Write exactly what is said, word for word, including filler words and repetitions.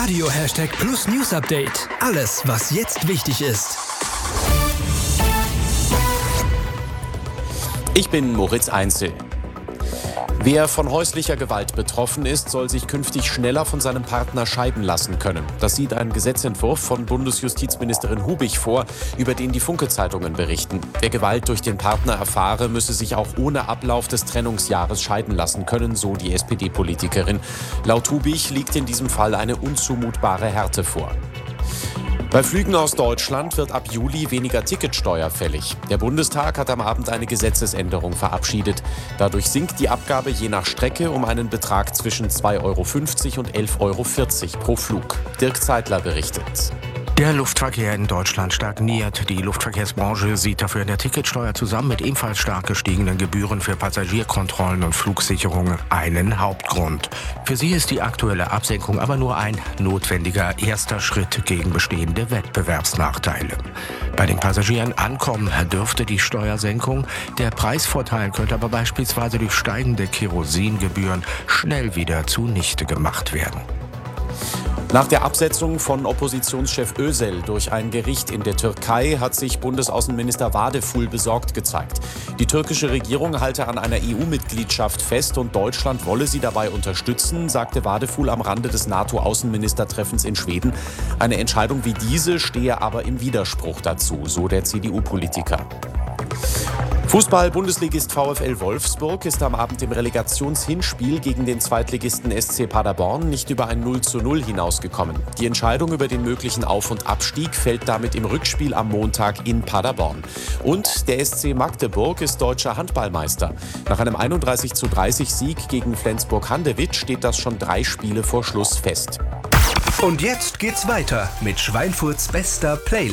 Radio Hashtag Plus News Update. Alles, was jetzt wichtig ist. Ich bin Moritz Einzel. Wer von häuslicher Gewalt betroffen ist, soll sich künftig schneller von seinem Partner scheiden lassen können. Das sieht ein Gesetzentwurf von Bundesjustizministerin Hubig vor, über den die Funke-Zeitungen berichten. Wer Gewalt durch den Partner erfahre, müsse sich auch ohne Ablauf des Trennungsjahres scheiden lassen können, so die S P D-Politikerin. Laut Hubig liegt in diesem Fall eine unzumutbare Härte vor. Bei Flügen aus Deutschland wird ab Juli weniger Ticketsteuer fällig. Der Bundestag hat am Abend eine Gesetzesänderung verabschiedet. Dadurch sinkt die Abgabe je nach Strecke um einen Betrag zwischen zwei Euro fünfzig und elf Euro vierzig pro Flug. Dirk Zeitler berichtet. Der Luftverkehr in Deutschland stagniert. Die Luftverkehrsbranche sieht dafür in der Ticketsteuer zusammen mit ebenfalls stark gestiegenen Gebühren für Passagierkontrollen und Flugsicherungen einen Hauptgrund. Für sie ist die aktuelle Absenkung aber nur ein notwendiger erster Schritt gegen bestehende Wettbewerbsnachteile. Bei den Passagieren ankommen dürfte die Steuersenkung. Der Preisvorteil könnte aber beispielsweise durch steigende Kerosingebühren schnell wieder zunichte gemacht werden. Nach der Absetzung von Oppositionschef Özel durch ein Gericht in der Türkei hat sich Bundesaußenminister Vadeful besorgt gezeigt. Die türkische Regierung halte an einer E U-Mitgliedschaft fest und Deutschland wolle sie dabei unterstützen, sagte Vadeful am Rande des NATO-Außenministertreffens in Schweden. Eine Entscheidung wie diese stehe aber im Widerspruch dazu, so der C D U-Politiker. Fußball-Bundesligist VfL Wolfsburg ist am Abend im Relegationshinspiel gegen den Zweitligisten S C Paderborn nicht über ein null zu null hinausgekommen. Die Entscheidung über den möglichen Auf- und Abstieg fällt damit im Rückspiel am Montag in Paderborn. Und der S C Magdeburg ist deutscher Handballmeister. Nach einem einunddreißig zu dreißig Sieg gegen Flensburg-Handewitt steht das schon drei Spiele vor Schluss fest. Und jetzt geht's weiter mit Schweinfurts bester Playlist.